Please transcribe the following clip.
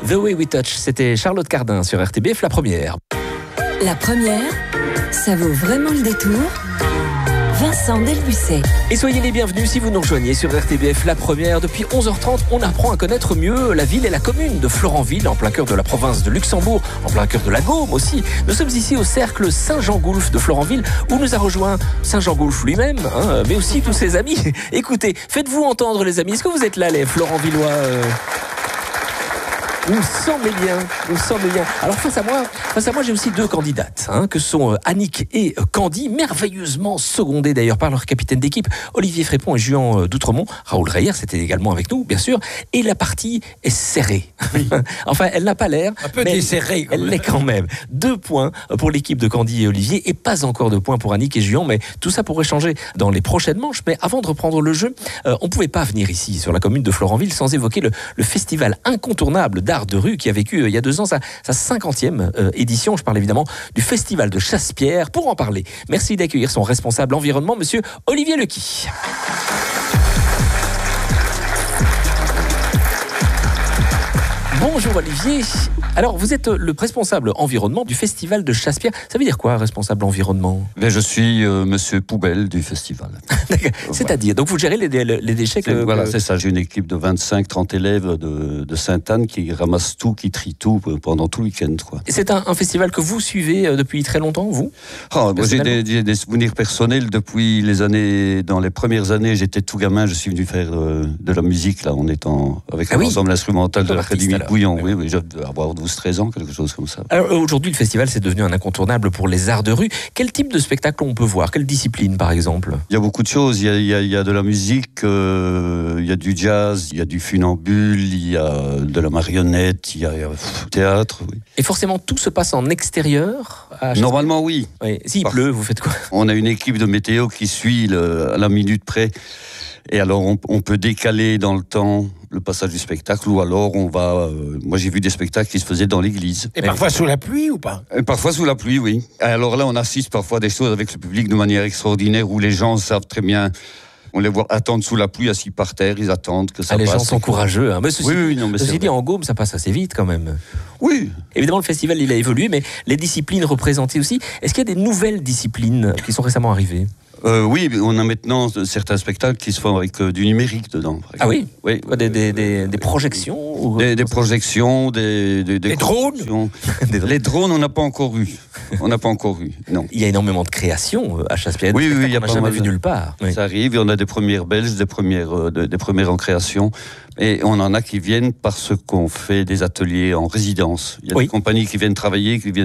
The Way We Touch, c'était Charlotte Cardin sur RTBF, la première. La première, ça vaut vraiment le détour. Vincent Delbucet. Et soyez les bienvenus si vous nous rejoignez sur RTBF, la première. Depuis 11h30, on apprend à connaître mieux la ville et la commune de Florenville, en plein cœur de la province de Luxembourg, en plein cœur de la Gaume aussi. Nous sommes ici au cercle Saint-Jean-Goulf de Florenville, où nous a rejoint Saint-Jean-Goulf lui-même, mais aussi tous ses amis. Écoutez, faites-vous entendre les amis. Est-ce que vous êtes là, les Florenvillois Vous me semblez bien. Alors face à moi, j'ai aussi deux candidates, que sont Annick et Candy, merveilleusement secondées d'ailleurs par leur capitaine d'équipe, Olivier Frépon et Juan d'Outremont. Raoul Reyer, c'était également avec nous, bien sûr. Et la partie est serrée. Oui. Enfin, elle n'a pas l'air. Un peu desserrée. Elle l'est quand même. 2 points pour l'équipe de Candy et Olivier, et pas encore de points pour Annick et Juan, mais tout ça pourrait changer dans les prochaines manches. Mais avant de reprendre le jeu, on ne pouvait pas venir ici, sur la commune de Florenville, sans évoquer le festival incontournable d'art de rue qui a vécu il y a 2 ans sa 50e édition. Je parle évidemment du festival de Chassepierre. Pour en parler, merci d'accueillir son responsable environnement, monsieur Olivier Lecky. Bonjour Olivier. Alors, vous êtes le responsable environnement du festival de Chassepierre. Ça veut dire quoi, responsable environnement ? Je suis monsieur Poubelle du festival. C'est-à-dire, donc vous gérez les déchets Voilà, c'est ça. J'ai une équipe de 25-30 élèves de Sainte-Anne qui ramassent tout, qui trient tout pendant tout le week-end. C'est un festival que vous suivez depuis très longtemps, vous ? Moi, j'ai des souvenirs personnels depuis dans les premières années. J'étais tout gamin, je suis venu faire de la musique là, en étant avec l'ensemble instrumental de l'Académie de Bouillon. Oui, je devais avoir 12-13 ans, quelque chose comme ça. Alors aujourd'hui, le festival, c'est devenu un incontournable pour les arts de rue. Quel type de spectacle on peut voir ? Quelle discipline, par exemple ? Il y a beaucoup de choses. Il y a de la musique, il y a du jazz, il y a du funambule, il y a de la marionnette, il y a théâtre. Oui. Et forcément, tout se passe en extérieur ? Normalement, oui. S'il pleut, vous faites quoi ? On a une équipe de météo qui suit à la minute près. Et alors, on peut décaler dans le temps le passage du spectacle, ou alors on va... moi, j'ai vu des spectacles qui se faisaient dans l'église. Et parfois sous la pluie ou pas ? Parfois sous la pluie, oui. Alors là, on assiste parfois à des choses avec le public de manière extraordinaire, où les gens savent très bien... On les voit attendre sous la pluie, assis par terre, ils attendent que ça passe. Les gens sont courageux. Mais ceci dit, en Gaume, ça passe assez vite quand même. Oui. Évidemment, le festival, il a évolué, mais les disciplines représentées aussi. Est-ce qu'il y a des nouvelles disciplines qui sont récemment arrivées ? Oui, on a maintenant certains spectacles qui se font avec du numérique dedans. Ah oui ? Oui. Des projections des projections, des drones. Les drones, on n'a pas encore eu. Non. Il y a énormément de créations à Chassepierre. Oui, il y a pas jamais vu nulle part. Ça arrive, et on a des premières Belges, des premières en création. Et on en a qui viennent parce qu'on fait des ateliers en résidence. Il y a des compagnies qui viennent travailler, qui viennent